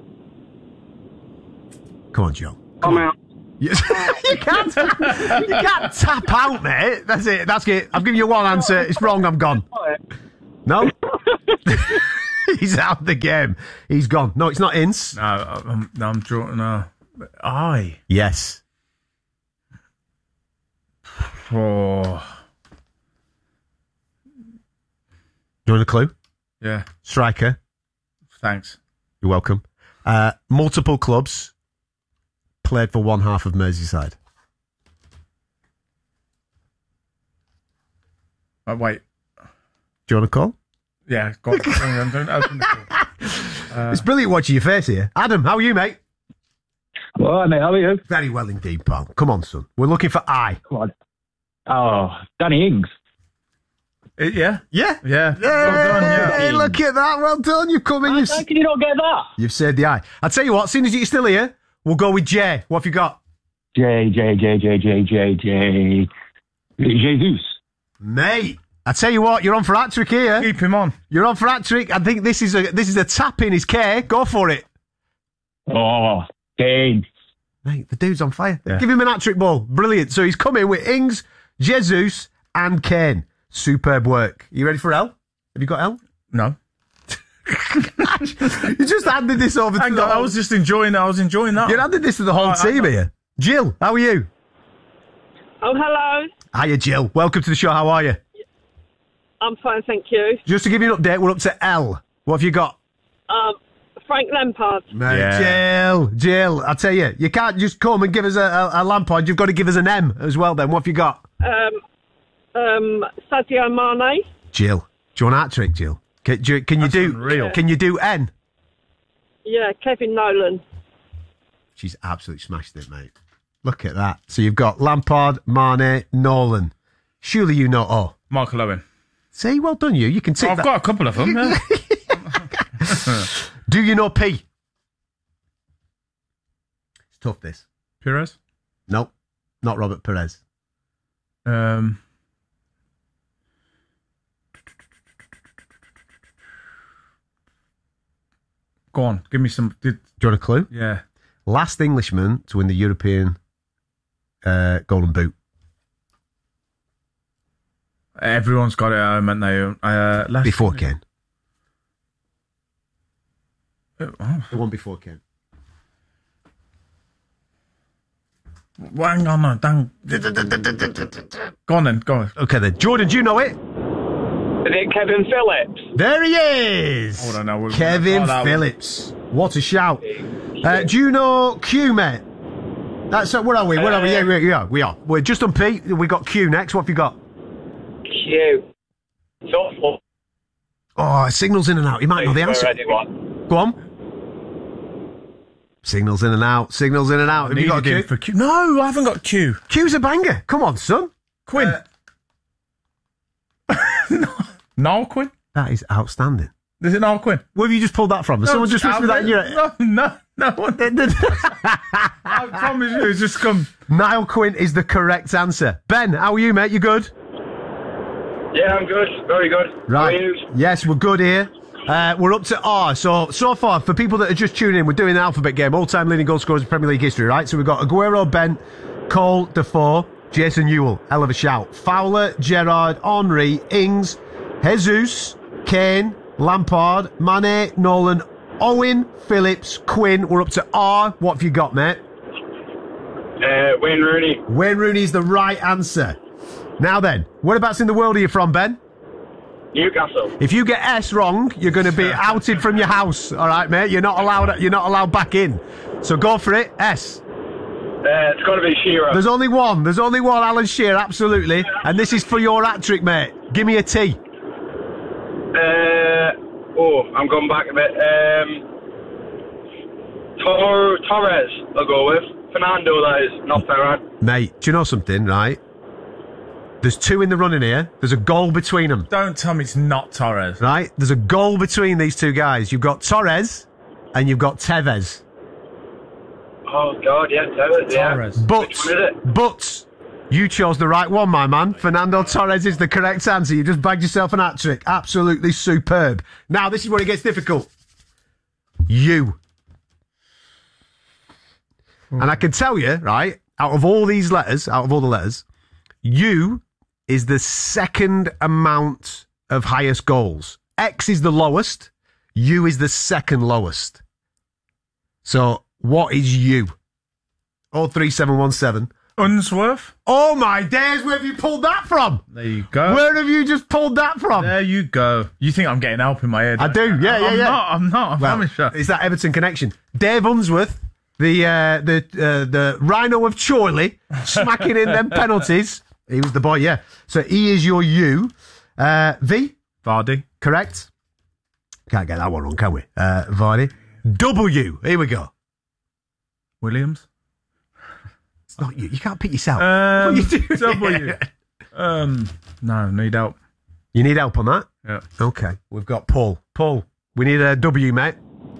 Come on, Joe. I'm out. You, you can't. You can't tap out, mate. That's it. That's it. I've given you one answer. It's wrong. I'm gone. No. He's out of the game. He's gone. No, it's not Ince. No, I'm, no, I'm drawing. No, I. Yes. Oh. Do you want a clue? Yeah. Striker. Thanks. You're welcome. Uh, multiple clubs. Played for one half of Merseyside. Oh, wait. Do you want a call? Yeah, go on. Don't open the call. Uh, It's brilliant watching your face here. Adam, how are you, mate? All right, mate. How are you? Very well indeed, pal. Come on, son. We're looking for I. Come on. Oh, Danny Ings. Uh, yeah? Yeah. Yeah. Hey, Well done, yeah. hey, look at that. Well done. You've come in. You've, How can you not get that? you've said the I. I'll tell you what, as soon as you're still here, we'll go with J. What have you got? J, J, J, J, J, J, J. Jesus. Mate. I tell you what, you're on for hat-trick here. Keep him on. You're on for hat-trick. I think this is a this is a tap in his K. Go for it. Oh, Kane. Mate, the dude's on fire. Yeah. Give him an hat-trick ball. Brilliant. So he's come in with Ings, Jesus, and Kane. Superb work. You ready for L? Have you got L? No. You just handed this over to Hang the on, I whole... was just enjoying that. I was enjoying that. You handed this to the whole Oh, team here. Jill, how are you? Oh, hello. Hiya, Jill. Welcome to the show. How are you? I'm fine, thank you. Just to give you an update, we're up to L. What have you got? Um, Frank Lampard. Mate, Yeah. Jill, Jill, I tell you, you can't just come and give us a, a, a Lampard. You've got to give us an M as well then. What have you got? Um, um, Sadio Mane. Jill, do you want a hat-trick, Jill? Can, do, you- can you That's do unreal. Can you do N? Yeah, Kevin Nolan. She's absolutely smashed it, mate. Look at that. So you've got Lampard, Mane, Nolan. Surely you know O. Michael Owen. See, well done you. You can tick I've that. got a couple of them. Yeah. Do you know P? It's tough, this. Perez. Nope, not Robert Perez. Um. Go on, give me some. Did, Do you want a clue? yeah. Last Englishman to win the European uh, Golden Boot. Everyone's got it. I meant they. Uh, last, Before Kane. Oh, The one before Kane. well, hang on, no, dang. Go on then. Go on. Okay then. Jordan, do you know it? Is it Kevin Phillips? There he is! Hold on, now, we're- Kevin oh, that Phillips. What a shout. Uh, do you know Q, mate? That's, uh, where are we? Where are we? Yeah, we are. We are. We're just on P. We got Q next. What have you got? Q. So, Oh, signals in and out. You might know the answer. Anyone? Go on. Signals in and out. Signals in and out. Have you got a Needed him Q? for Q. No, I haven't got Q. Q's a banger. Come on, son. Quinn. Uh, Noel Quinn. That is outstanding. Is it Noel Quinn? Where have you just pulled that from? Has No, someone just whispered that in your ear? No, no, no one. I promise you, it's just come. Niall Quinn is the correct answer. Ben, how are you, mate? You good? Yeah, I'm good. Very good. Right. How are you? Yes, we're good here. Uh, we're up to R. So, so far, for people that are just tuning in, we're doing the alphabet game. All-time leading goal scorers in Premier League history, right? So we've got Aguero, Bent, Cole, Defoe, Jason Ewell. Hell of a shout. Fowler, Gerrard, Henry, Ings, Jesus, Kane, Lampard, Mane, Nolan, Owen, Phillips, Quinn. We're up to R. What have you got, mate? Uh, Wayne Rooney. Wayne Rooney's the right answer. Now then, whereabouts in the world are you from, Ben? Newcastle. If you get S wrong, you're going to be outed from your house. All right, mate. You're not allowed. You're not allowed back in. So go for it. S. Uh, it's got to be Shearer. There's only one. There's only one. Alan Shearer, absolutely. And this is for your hat trick, mate. Give me a T. Uh, oh, I'm going back a bit. Um, Tor- Torres, I'll go with. Fernando, that is, not Ferran. Mate, do you know something? Right. There's two in the running here. There's a goal between them. Don't tell me it's not Torres. Right. There's a goal between these two guys. You've got Torres, and you've got Tevez. Oh God, yeah, Tevez, yeah. Torres. But, Which one is it? but, You chose the right one, my man. Fernando Torres is the correct answer. You just bagged yourself an hat-trick. Absolutely superb. Now, this is where it gets difficult. You. And I can tell you, right, out of all these letters, out of all the letters, you is the second amount of highest goals. X is the lowest. U is the second lowest. So, what is you? oh three seven one seven. Unsworth. Oh my days, where have you pulled that from? There you go. Where have you just pulled that from? There you go. You think I'm getting help in my head? I do, yeah, yeah, I'm yeah. Not, I'm not, I well, promise you. It's that Everton connection. Dave Unsworth, the uh, the uh, the Rhino of Chorley, smacking in them penalties. He was the boy, yeah. So he is your you. Uh, V? Vardy. Correct. Can't get that one wrong, can we? Uh, Vardy. W. Here we go. Williams. It's not you. You can't pick yourself. Um, what are you doing? W. um, no, need help. You need help on that? Yeah. Okay. We've got Paul. Paul, we need a W, mate.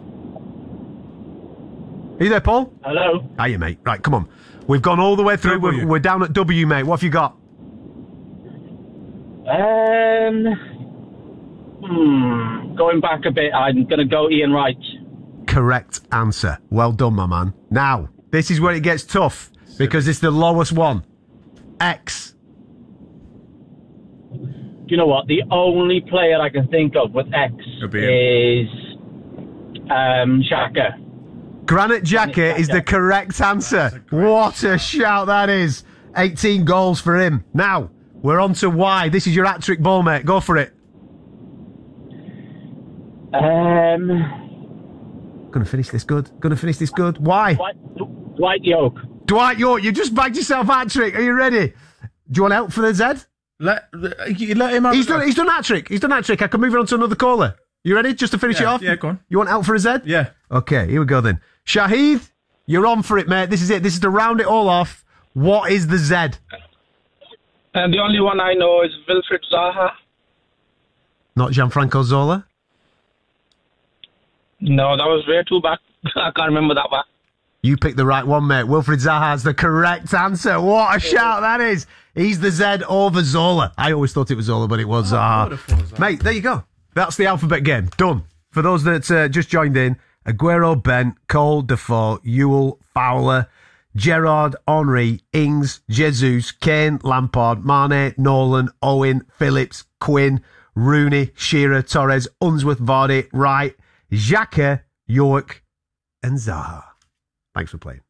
Are you there, Paul? Hello. Are you, mate? Right, come on. We've gone all the way through. We're, we're down at W, mate. What have you got? Um, hmm, going back a bit, I'm going to go Ian Wright. Correct answer. Well done, my man. Now, this is where it gets tough because it's the lowest one. X. Do you know what? The only player I can think of with X is um, Xhaka. Granit Xhaka is the correct answer. What a shout that is. eighteen goals for him. Now, we're on to Y. This is your hat-trick ball, mate. Go for it. Um, Gonna finish this good. Gonna finish this good. Why? Dwight, Dwight York. Dwight York, you just bagged yourself hat-trick. Are you ready? Do you want help for the Z? Let, you let him have He's done, he's done hat-trick. He's done hat-trick. I can move it on to another caller. You ready? Just to finish yeah, it off? Yeah, go on. You want help for a Z? Yeah. Okay, here we go then. Shahid, you're on for it, mate. This is it. This is to round it all off. What is the Z? And the only one I know is Wilfried Zaha. Not Gianfranco Zola? No, that was way too back. I can't remember that one. You picked the right one, mate. Wilfried Zaha's the correct answer. What a shout that is. He's the Z over Zola. I always thought it was Zola, but it was Zaha. Mate, there you go. That's the alphabet game. Done. For those that uh, just joined in, Aguero, Bent, Cole, Defoe, Ewell, Fowler, Gerrard, Henry, Ings, Jesus, Kane, Lampard, Mane, Nolan, Owen, Phillips, Quinn, Rooney, Shearer, Torres, Unsworth, Vardy, Wright, Xhaka, York, and Zaha. Thanks for playing.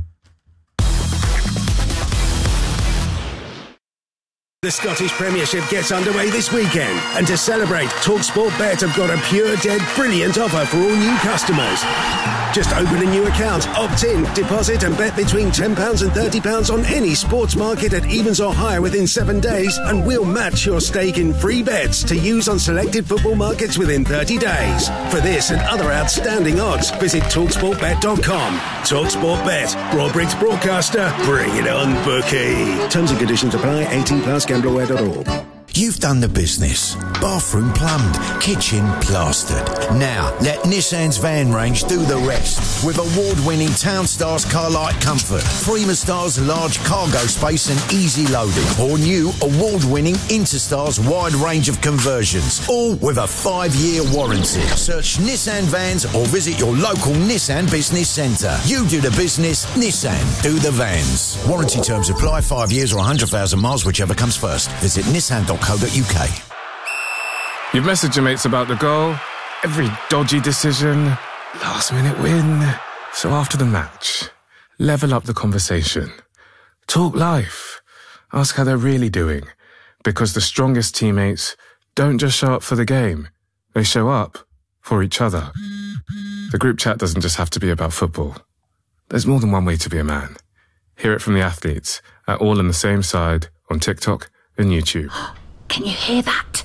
The Scottish Premiership gets underway this weekend, and to celebrate, TalkSport Bet have got a pure, dead, brilliant offer for all new customers. Just open a new account, opt in, deposit and bet between ten pounds and thirty pounds on any sports market at evens or higher within seven days, and we'll match your stake in free bets to use on selected football markets within thirty days. For this and other outstanding odds, visit talk sport bet dot com. TalkSport Bet, Broadbriggs Broadcaster, bring it on, bookie. Terms and conditions apply, eighteen plus, gambler aware dot org. You've done the business. Bathroom plumbed, kitchen plastered. Now, let Nissan's van range do the rest. With award-winning Townstars car light comfort, Freemastar's large cargo space and easy loading, or new award-winning Interstar's wide range of conversions, all with a five-year warranty. Search Nissan vans or visit your local Nissan business centre. You do the business, Nissan do the vans. Warranty terms apply, five years or one hundred thousand miles, whichever comes first. Visit nissan dot co dot uk. You've messaged your mates about the goal, every dodgy decision, last minute win. So after the match, level up the conversation. Talk life. Ask how they're really doing. Because the strongest teammates don't just show up for the game. They show up for each other. The group chat doesn't just have to be about football. There's more than one way to be a man. Hear it from the athletes at All on the Same Side on TikTok and YouTube. Can you hear that?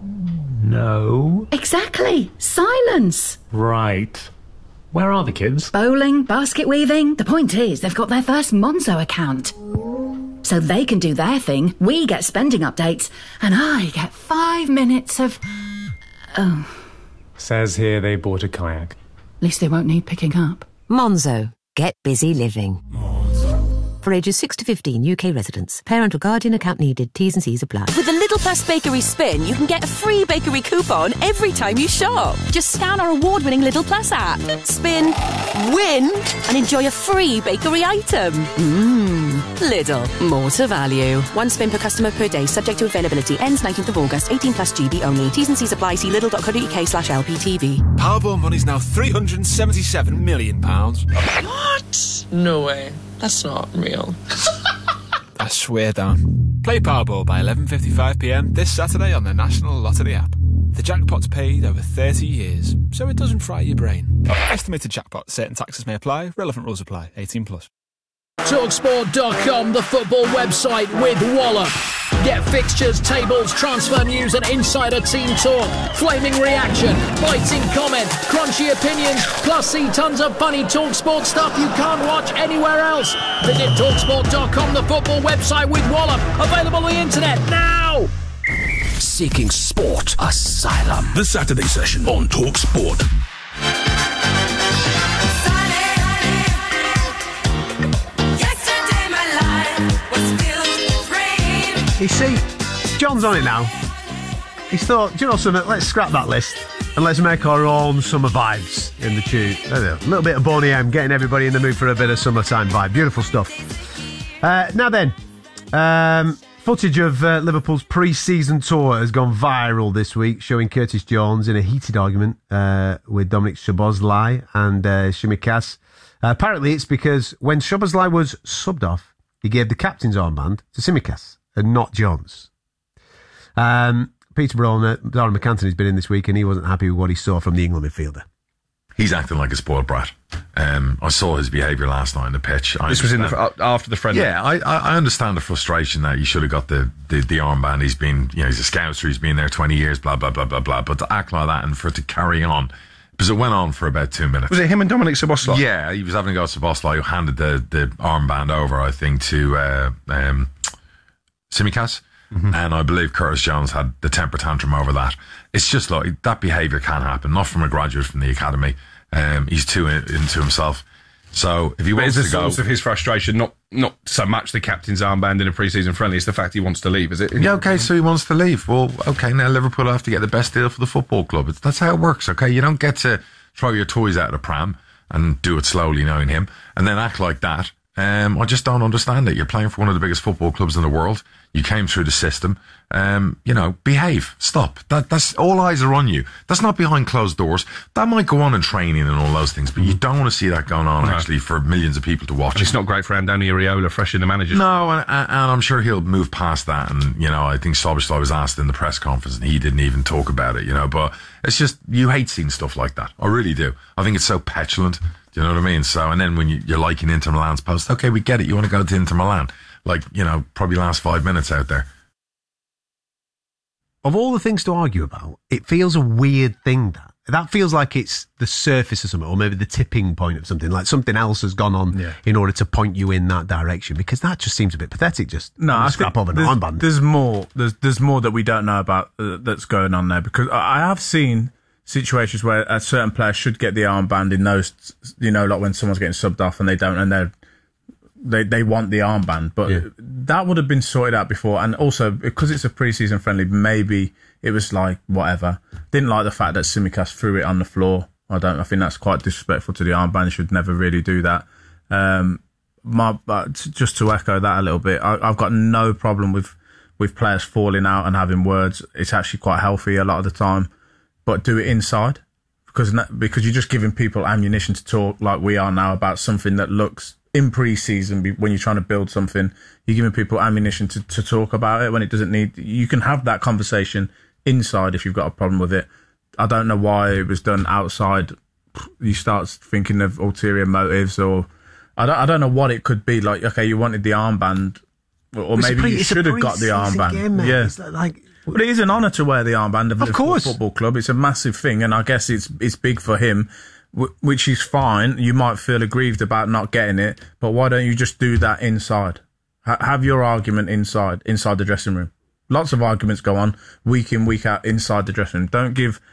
No. Exactly. Silence. Right. Where are the kids? Bowling, basket weaving. The point is, they've got their first Monzo account. So they can do their thing, we get spending updates, and I get five minutes of... Oh. Says here they bought a kayak. At least they won't need picking up. Monzo. Get busy living. For ages six to fifteen, U K residents. Parent or guardian account needed. T's and C's apply. With the Lidl Plus Bakery Spin, you can get a free bakery coupon every time you shop. Just scan our award-winning Lidl Plus app, spin, win, and enjoy a free bakery item. Mmm. Lidl. More to value. One spin per customer per day, subject to availability. Ends nineteenth of August. eighteen plus G B only. T's and C's apply. See lidl.co.uk slash LPTV. Powerball money's now three hundred seventy-seven million pounds. What? No way. That's not real. I swear down. Play Powerball by eleven fifty-five p m this Saturday on the National Lottery app. The jackpot's paid over thirty years, so it doesn't fry your brain. Estimated jackpot. Certain taxes may apply. Relevant rules apply. eighteen plus. Talksport dot com, the football website with Wallop. Get fixtures, tables, transfer news and insider team talk, flaming reaction, biting comment, crunchy opinions, plus see tons of funny Talksport stuff you can't watch anywhere else. Visit Talksport dot com, the football website with Wallop. Available on the internet now! Seeking Sport Asylum. The Saturday session on Talksport. You see, John's on it now. He's thought, do you know something? Let's scrap that list and let's make our own summer vibes in the tune. A little bit of Boney M, getting everybody in the mood for a bit of summertime vibe. Beautiful stuff. Uh, now then, um, footage of uh, Liverpool's pre-season tour has gone viral this week, showing Curtis Jones in a heated argument uh, with Dominic Szoboszlai and uh, Tsimikas. Uh, apparently, it's because when Szoboszlai was subbed off, he gave the captain's armband to Tsimikas and not Jones. Um, Peterborough, uh, Darren McAntony has been in this week and he wasn't happy with what he saw from the England midfielder. He's acting like a spoiled brat. Um, I saw his behaviour last night on the pitch. I this understand. was in the, after the friendly. Yeah, I, I understand the frustration that you should have got the, the, the armband. He's been, you know, he's a scouser. He's been there twenty years. Blah blah blah blah blah. But to act like that and for it to carry on, because it went on for about two minutes. Was it him and Dominic Szoboszlai? Yeah, he was having a go at Szoboszlai, who handed the the armband over, I think, to uh, um, Tsimikas. Mm-hmm. And I believe Curtis Jones had the temper tantrum over that. It's just like that behaviour can't happen. Not from a graduate from the academy. Um, he's too in, into himself. So if he but wants is to the go, source of his frustration not not so much the captain's armband in a pre-season friendly, it's the fact he wants to leave, is it? Yeah, okay, so he wants to leave. Well, okay, now Liverpool have to get the best deal for the football club. It's, that's how it works. Okay, you don't get to throw your toys out of the pram and do it slowly, knowing him, and then act like that. Um, I just don't understand it. You're playing for one of the biggest football clubs in the world. You came through the system. Um, you know, behave. Stop. That, that's all eyes are on you. That's not behind closed doors. That might go on in training and all those things, but you don't want to see that going on No. actually for millions of people to watch. And it's not great for Andoni Iraola, fresh in the manager. No, and, and I'm sure he'll move past that. And, you know, I think Szoboszlai was asked in the press conference and he didn't even talk about it, you know, but it's just, you hate seeing stuff like that. I really do. I think it's so petulant. Do you know what I mean? So, and then when you, you're liking Inter Milan's post, okay, we get it. You want to go to Inter Milan. Like, you know, probably last five minutes out there. Of all the things to argue about, it feels a weird thing that. That feels like it's the surface of something, or maybe the tipping point of something, like something else has gone on Yeah. in order to point you in that direction, because that just seems a bit pathetic, just No, I scrap think over an there's, armband. there's more. There's there's more that we don't know about uh, that's going on there, because I I have seen situations where a certain player should get the armband in those, you know, like when someone's getting subbed off and they don't, and they're they they want the armband, but Yeah. that would have been sorted out before. And also because it's a pre-season friendly, maybe it was like whatever. Didn't like the fact that Tsimikas threw it on the floor. I don't. I think that's quite disrespectful to the armband. You should never really do that. Um, my, but just to echo that a little bit, I, I've got no problem with with players falling out and having words. It's actually quite healthy a lot of the time. But do it inside, because because you're just giving people ammunition to talk like we are now about something that looks in pre-season when you're trying to build something. You're giving people ammunition to, to talk about it when it doesn't need. You can have that conversation inside if you've got a problem with it. I don't know why it was done outside. You start thinking of ulterior motives, or I don't. I don't know what it could be. Like, okay, you wanted the armband, or It's a maybe pre- you it's a should have got the pre-season armband. game, mate. Yeah, It's like. But it is an honour to wear the armband of, Of the course. football club. It's a massive thing, and I guess it's it's big for him, w- which is fine. You might feel aggrieved about not getting it, but why don't you just do that inside? Ha- have your argument inside, inside the dressing room. Lots of arguments go on week in, week out inside the dressing room. Don't give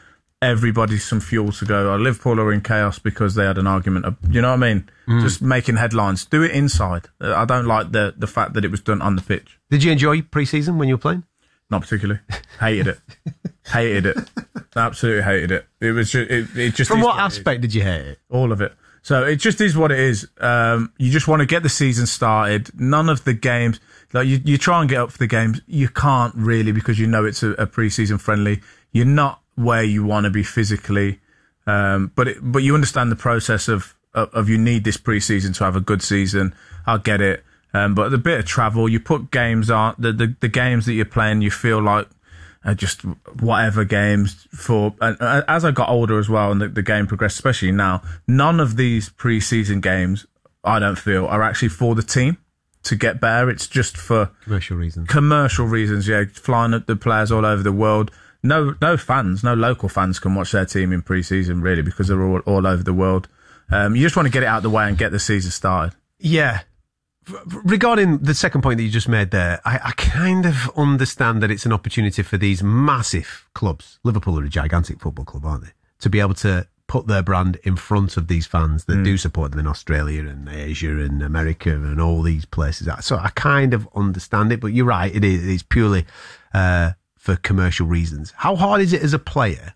everybody some fuel to go, oh, Liverpool are in chaos because they had an argument. Of, you know what I mean? Mm. Just making headlines. Do it inside. I don't like the, the fact that it was done on the pitch. Did you enjoy pre-season when you were playing? Not particularly. Hated it. Hated it. Absolutely hated it. It was just, it, it just From is what, what aspect did you hate it? All of it. So it just is what it is. Um, you just want to get the season started. None of the games, like you, you try and get up for the games. You can't really because you know it's a, a pre-season friendly. You're not where you want to be physically. Um, but it, but you understand the process of, of, of you need this pre-season to have a good season. I'll get it. Um, but the bit of travel, you put games on, the, the, the games that you're playing, you feel like uh, just whatever games for, and uh, as I got older as well and the, the game progressed, especially now, none of these pre-season games, I don't feel, are actually for the team to get better. It's just for commercial reasons. Commercial reasons, yeah. Flying up the players all over the world. No, no fans, no local fans can watch their team in pre-season really because they're all, all over the world. Um, you just want to get it out of the way and get the season started. Yeah. Regarding the second point that you just made there, I, I kind of understand that it's an opportunity for these massive clubs. Liverpool are a gigantic football club, aren't they? To be able to put their brand in front of these fans that mm. do support them in Australia and Asia and America and all these places. So I kind of understand it, but you're right, it is it's purely uh, for commercial reasons. How hard is it as a player?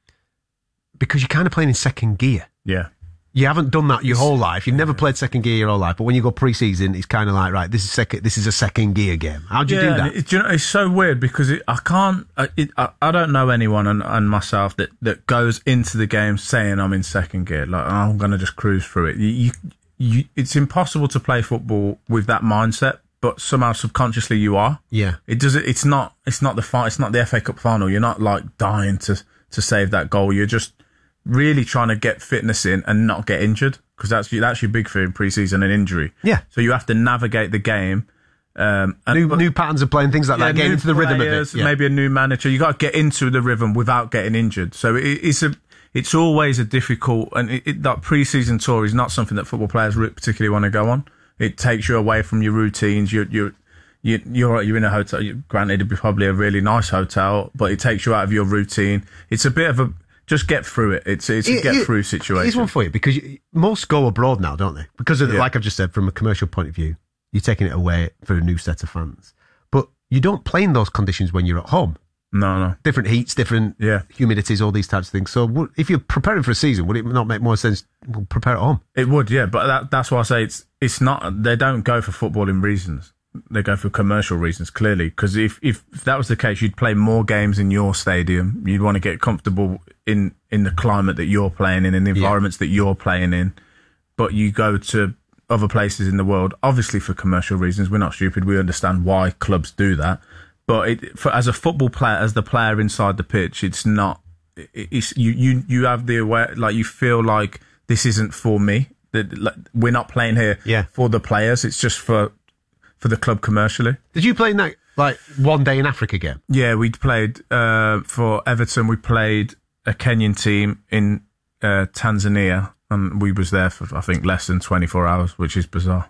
Because you're kind of playing in second gear. Yeah. You haven't done that your whole life. You've never played second gear your whole life. But when you go pre-season, it's kind of like, right, this is second. This is a second gear game. How do you yeah, do that? It, you know, it's so weird because it, I can't. It, I, I don't know anyone and, and myself that, that goes into the game saying I'm in second gear. Like, oh, I'm going to just cruise through it. You, you, you, it's impossible to play football with that mindset. But somehow subconsciously you are. Yeah. It does. It's not. It's not the fi- It's not the F A Cup final. You're not like dying to to save that goal. You're just really trying to get fitness in and not get injured. Because that's, that's your big fear in pre-season, an injury. Yeah. So you have to navigate the game. Um, and, new, but, new patterns of playing, things like yeah, that, getting into the players, rhythm of it. Yeah. Maybe a new manager. You got to get into the rhythm without getting injured. So it, it's a, it's always a difficult, and it, it, that pre-season tour is not something that football players particularly want to go on. It takes you away from your routines. You're, you're, you're, you're, you're in a hotel. You, granted, it'd be probably a really nice hotel, but it takes you out of your routine. It's a bit of a, just get through it. It's it's a get through situation. Here's one for you, because you, most go abroad now, don't they? Because of the, Yeah. like I've just said, from a commercial point of view, you're taking it away for a new set of fans. But you don't play in those conditions when you're at home. No, no. Different heats, different Yeah. humidities, all these types of things. So would, if you're preparing for a season, would it not make more sense to prepare at home? It would, yeah. But that, that's why I say it's it's not. They don't go for footballing reasons. They go for commercial reasons, clearly. Because if, if if that was the case, you'd play more games in your stadium. You'd want to get comfortable in, in the climate that you're playing in, in the environments that you're playing in. But you go to other places in the world, obviously for commercial reasons. We're not stupid. We understand why clubs do that. But it, for, as a football player, as the player inside the pitch, it's not. It, it's you, you. You have the aware, like you feel like this isn't for me. That like, we're not playing here Yeah. for the players. It's just for for the club commercially. Did you play in that like one day in Africa game? Yeah, we played uh, for Everton. We played a Kenyan team in uh, Tanzania, and we was there for I think less than twenty-four hours, which is bizarre.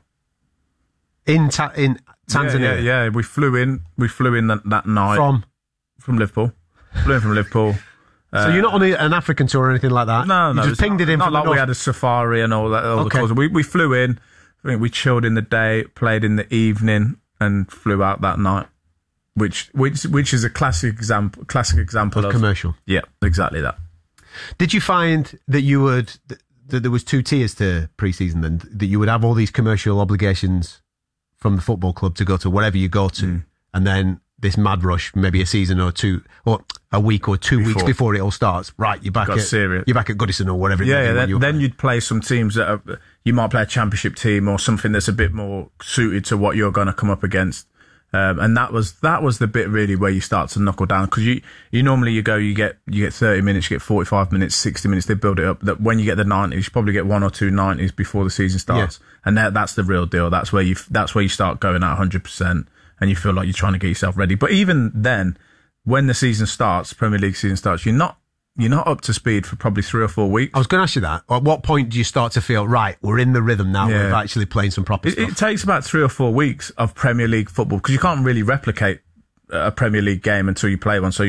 In ta- in Tanzania? Yeah, yeah, yeah. We flew in. We flew in that, that night From? from Liverpool. Flew in from Liverpool. So you're not on a, an African tour or anything like that? No, no. You just it's pinged not, it in Not from like the we north. had a safari and all that. All Okay. the calls. We we flew in. I think we chilled in the day, played in the evening, and flew out that night. Which which which is a classic example. Classic example Of of, commercial. Yeah, exactly that. Did you find that you would th- that there was two tiers to pre-season, then that you would have all these commercial obligations from the football club to go to wherever you go to, Mm. and then this mad rush, maybe a season or two, or a week or two weeks Before. before it all starts. Right, you're back Got at serious. you're back at Goodison or whatever. it Yeah, may be yeah. when Then, you're then playing. you'd play some teams that are, you might play a championship team or something that's a bit more suited to what you're going to come up against. Um, and that was that was the bit really where you start to knuckle down, because you, you normally you go you get you get thirty minutes, you get forty-five minutes, sixty minutes. They build it up. That when you get the nineties, you probably get one or two nineties before the season starts, and that that's the real deal. That's where you that's where you start going at one hundred percent, and you feel like you're trying to get yourself ready. But even then, when the season starts, Premier League season starts, you're not you're not up to speed for probably three or four weeks. I was going to ask you that. At what point do you start to feel right? We're in the rhythm now. Yeah. We're actually playing some proper It, stuff. it takes about three or four weeks of Premier League football, because you can't really replicate a Premier League game until you play one. So you,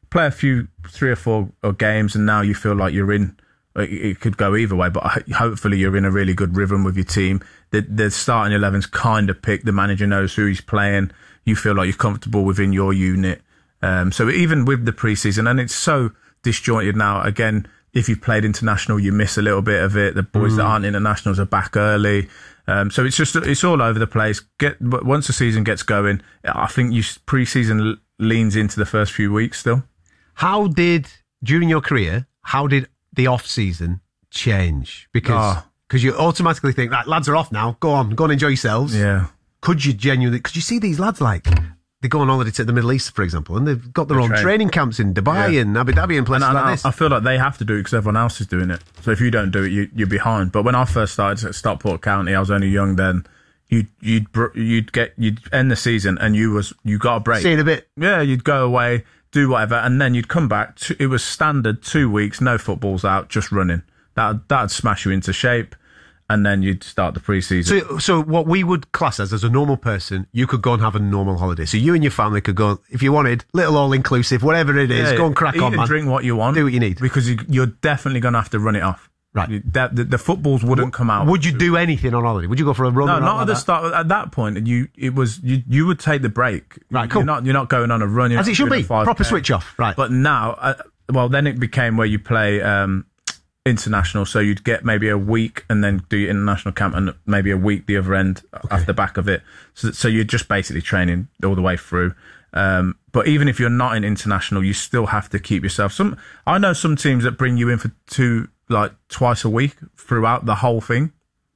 play a few, three or four uh, games, and now you feel like you're in. It, it could go either way, but hopefully you're in a really good rhythm with your team. The, the starting eleven's kind of picked. The manager knows who he's playing. You feel like you're comfortable within your unit. Um, so even with the pre-season, and it's so disjointed now. Again, if you've played international, you miss a little bit of it. The boys mm. that aren't internationals are back early. Um, so it's just, it's all over the place. Get, but once the season gets going, I think you pre-season leans into the first few weeks still. How did, during your career, how did the off-season change? Because because oh. you automatically think, right, lads are off now, go on, go and enjoy yourselves. Yeah. Could you genuinely, could you see these lads like, they go on holiday to the Middle East, for example, and they've got their They're own trained. training camps in Dubai yeah. and Abu Dhabi and places and, and like I, this. I feel like they have to do it because everyone else is doing it. So if you don't do it, you, you're behind. But when I first started at Stockport County, I was only young then. You'd you'd you'd get you'd end the season and you was you got a break. See it a bit. Yeah, you'd go away, do whatever, and then you'd come back. To, it was standard two weeks, no footballs out, just running. That that'd smash you into shape. And then you'd start the pre-season. So, so what we would class as, as a normal person, you could go and have a normal holiday. So you and your family could go, if you wanted, little all-inclusive, whatever it is, yeah, go and crack eat on, man. Drink what you want. Do what you need. Because you, you're definitely going to have to run it off. Right. You, that, the, the footballs wouldn't come out. Would you do anything on holiday? Would you go for a run? No, not like at the that? start. At that point, you it was you, you would take the break. Right, cool. You're not, you're not going on a run. As it should be. Proper switch off. Right. But now, uh, well, then it became where you play... Um, international, so you'd get maybe a week and then do your international camp and maybe a week the other end okay. off the back of it. So, so you're just basically training all the way through. Um, but even if you're not in international, you still have to keep yourself. Some I know some teams that bring you in for two, like twice a week throughout the whole thing.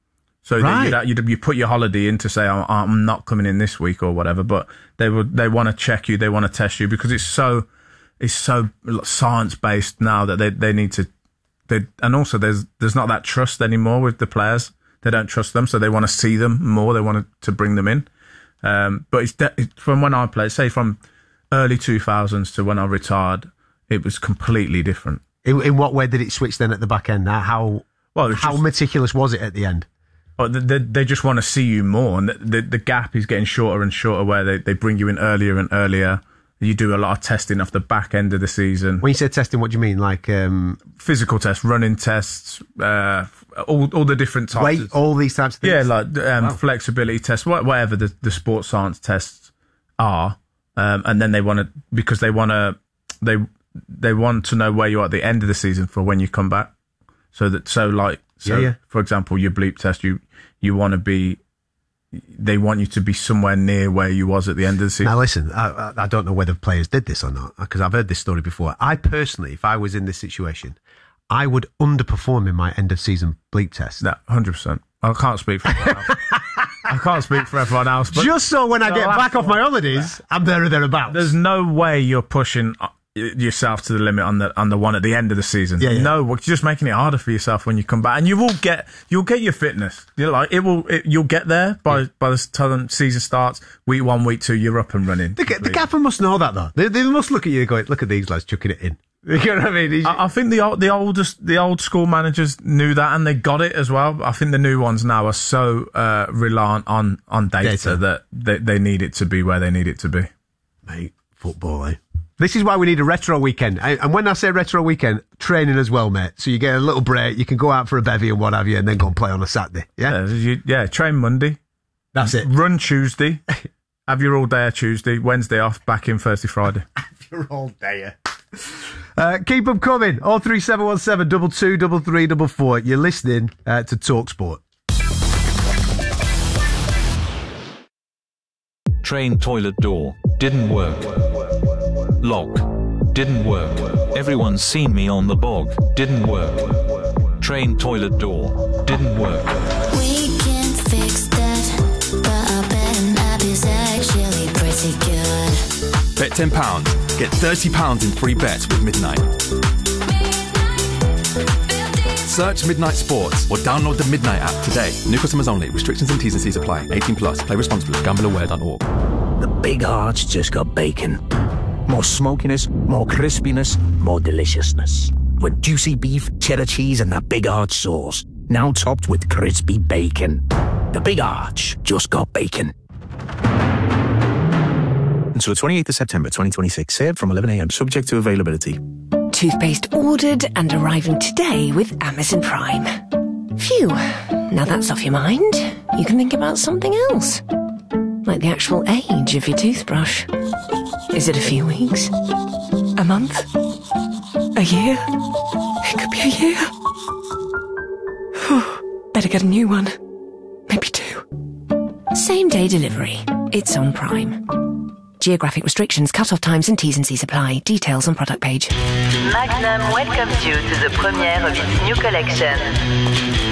So right. that you'd, you'd, you put your holiday in to say, I'm, I'm not coming in this week or whatever, but they would, they want to check you, they want to test you because it's so, it's so science based now that they, they need to. They, and also, there's there's not that trust anymore with the players. They don't trust them, so they want to see them more. They want to bring them in. Um, but it's de- from when I played, say from early two thousands to when I retired, it was completely different. In, in what way did it switch then at the back end? How well, how just, meticulous was it at the end? Well, they, they just want to see you more, and the, the, the gap is getting shorter and shorter where they, they bring you in earlier and earlier. You do a lot of testing off the back end of the season. When you say testing, what do you mean? Like um, physical tests, running tests, uh, all all the different types. Weight, of, all these types of things? Yeah, like um, wow. flexibility tests, whatever the, the sports science tests are. Um, and then they want to, because they want to, they they want to know where you are at the end of the season for when you come back. So that, so like, so yeah, yeah. for example, your bleep test, you you want to be, they want you to be somewhere near where you was at the end of the season. Now listen, I, I don't know whether players did this or not, because I've heard this story before. I personally, if I was in this situation, I would underperform in my end of season bleep test. No, one hundred percent. I can't speak for everyone else. I can't speak for everyone else. But just so when I get back off my holidays, I'm there or thereabouts. There's no way you're pushing yourself to the limit on the on the one at the end of the season. Yeah, yeah. No, you're just making it harder for yourself when you come back, and you will get you'll get your fitness. You're like it will. It, you'll get there by yeah. by the time the season starts. Week one, week two, you're up and running. The, the gaffer must know that though. They, they must look at you and go, "Look at these lads chucking it in." You know what I mean? He's, I, I think the old, the oldest the old school managers knew that and they got it as well. I think the new ones now are so uh, reliant on on data, data that they, they need it to be where they need it to be. Mate, football, eh? This is why we need a retro weekend. And when I say retro weekend, training as well, mate. So you get a little break, you can go out for a bevy and what have you, and then go and play on a Saturday. Yeah? Yeah, you, yeah train Monday. That's it. Run Tuesday. Have your all day Tuesday. Wednesday off, back in Thursday, Friday. Have your all day. Uh, keep them coming. oh three seven one seven, two two three three four four. You're listening uh, to TalkSport. Train toilet door. Didn't work. Lock. Didn't work. Everyone's seen me on the bog. Didn't work. Train toilet door. Didn't work. We can fix that, but I bet an app is actually pretty good. Bet ten pounds. Get thirty pounds in free bets with Midnight. Search Midnight Sports or download the Midnight app today. New customers only. Restrictions and T's and C's apply. eighteen plus. Play responsibly. gamble aware dot org. The Big Arch just got bacon. More smokiness, more crispiness, more deliciousness. With juicy beef, cheddar cheese, and that Big Arch sauce. Now topped with crispy bacon. The Big Arch just got bacon. And until the twenty-eighth of September twenty twenty-six. Served from eleven a.m. subject to availability. Toothpaste ordered and arriving today with Amazon Prime. Phew, now that's off your mind. You can think about something else. Like the actual age of your toothbrush. Is it a few weeks? A month? A year? It could be a year. Whew, better get a new one. Maybe two. Same day delivery. It's on Prime. Geographic restrictions, cut-off times and T's and C's apply. Details on product page. Magnum welcomes you to the premiere of its new collection.